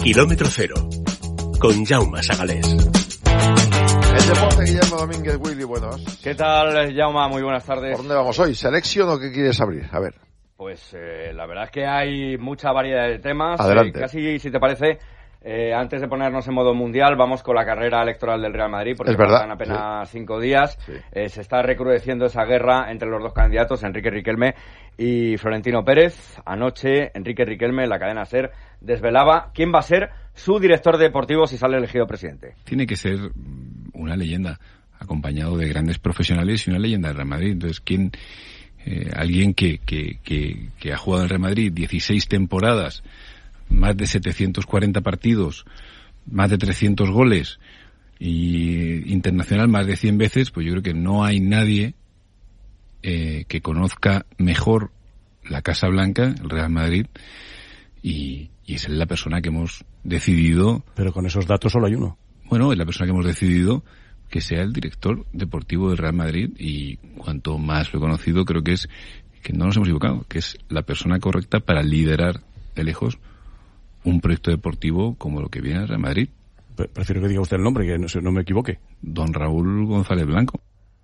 Kilómetro Cero, con Jaume Sagalés. El deporte, Guillermo Domínguez. Willy, buenos. ¿Qué tal, Jaume? Muy buenas tardes. ¿Por dónde vamos hoy? ¿Selección o qué quieres abrir? A ver. Pues la verdad es que hay mucha variedad de temas. Adelante. Casi, si te parece, antes de ponernos en modo mundial, vamos con la carrera electoral del Real Madrid, porque faltan apenas 5 días. Sí. Se está recrudeciendo esa guerra entre los dos candidatos, Enrique Riquelme y Florentino Pérez. Anoche, Enrique Riquelme, en la cadena SER, desvelaba quién va a ser su director deportivo si sale elegido presidente. Tiene que ser una leyenda, acompañado de grandes profesionales y una leyenda del Real Madrid. Entonces, alguien que ha jugado en el Real Madrid 16 temporadas, más de 740 partidos, más de 300 goles y internacional más de 100 veces, pues yo creo que no hay nadie que conozca mejor la Casa Blanca, el Real Madrid, y es la persona que hemos decidido. Pero con esos datos solo hay uno. Bueno, es la persona que hemos decidido que sea el director deportivo del Real Madrid, y cuanto más lo he conocido, creo que no nos hemos equivocado, que es la persona correcta para liderar de lejos un proyecto deportivo como lo que viene al Real Madrid. Prefiero que diga usted el nombre, que no me equivoque. Don Raúl González Blanco.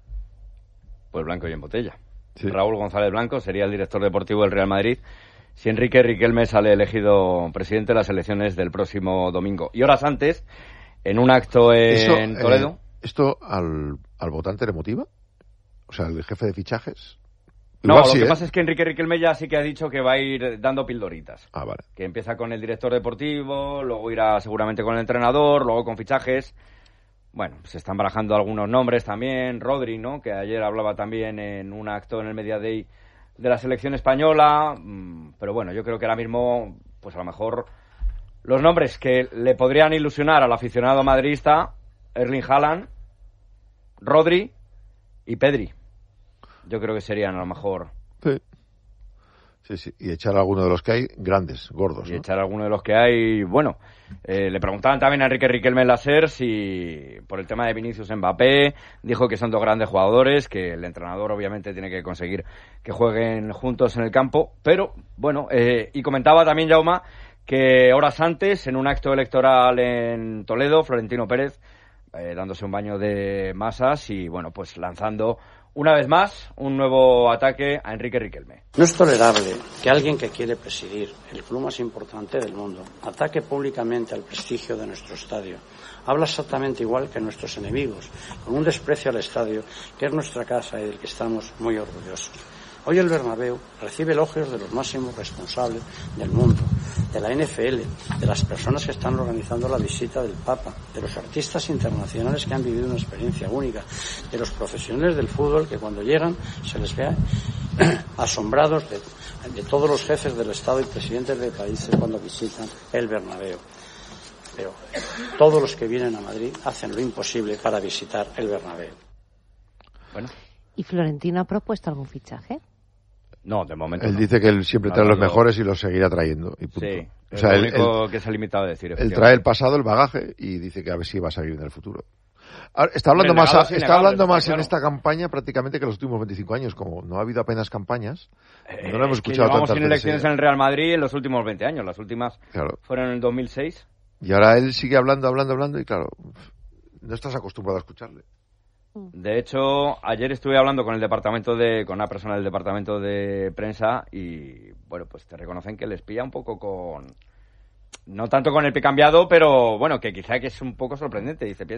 Pues blanco y en botella. Sí. Raúl González Blanco sería el director deportivo del Real Madrid si Enrique Riquelme sale elegido presidente de las elecciones del próximo domingo. Y horas antes, en un acto en Toledo... ¿Esto al votante le motiva? O sea, el jefe de fichajes. Igual no, lo que pasa es que Enrique Riquelme ya sí que ha dicho que va a ir dando pildoritas. Ah, vale. Que empieza con el director deportivo, luego irá seguramente con el entrenador, luego con fichajes. Bueno, se están barajando algunos nombres también. Rodri, ¿no? Que ayer hablaba también en un acto en el Media Day de la selección española. Pero bueno, yo creo que ahora mismo, pues a lo mejor los nombres que le podrían ilusionar al aficionado madridista: Erling Haaland, Rodri y Pedri. Yo creo que serían a lo mejor. Sí. Y echar alguno de los que hay grandes, gordos. Y echar alguno de los que hay, bueno. Le preguntaban también a Enrique Riquelme en la SER si por el tema de Vinicius Mbappé, dijo que son dos grandes jugadores, que el entrenador obviamente tiene que conseguir que jueguen juntos en el campo, pero bueno, y comentaba también Jaume que horas antes, en un acto electoral en Toledo, Florentino Pérez dándose un baño de masas y bueno, pues lanzando una vez más un nuevo ataque a Enrique Riquelme. No es tolerable que alguien que quiere presidir el club más importante del mundo ataque públicamente al prestigio de nuestro estadio. Habla exactamente igual que nuestros enemigos, con un desprecio al estadio, que es nuestra casa y del que estamos muy orgullosos. Hoy el Bernabéu recibe elogios de los máximos responsables del mundo, de la NFL, de las personas que están organizando la visita del Papa, de los artistas internacionales que han vivido una experiencia única, de los profesionales del fútbol que cuando llegan se les ve asombrados de todos los jefes del Estado y presidentes de países cuando visitan el Bernabéu. Pero todos los que vienen a Madrid hacen lo imposible para visitar el Bernabéu. Bueno. ¿Y Florentino ha propuesto algún fichaje? No, de momento él no. Dice que él siempre trae los mejores y los seguirá trayendo. Y punto. Sí, o sea, es lo único que se ha limitado a decir. Él trae el pasado, el bagaje, y dice que a ver si va a salir en el futuro. Ahora, está hablando más en esta campaña prácticamente que en los últimos 25 años. Como no ha habido apenas campañas, no lo hemos escuchado tantas veces. Sin elecciones en el Real Madrid en los últimos 20 años. Las últimas fueron en el 2006. Y ahora él sigue hablando, y claro, no estás acostumbrado a escucharle. De hecho, ayer estuve hablando con una persona del departamento de prensa y, bueno, pues te reconocen que les pilla un poco no tanto con el pie cambiado, pero bueno, que quizá que es un poco sorprendente. Dice,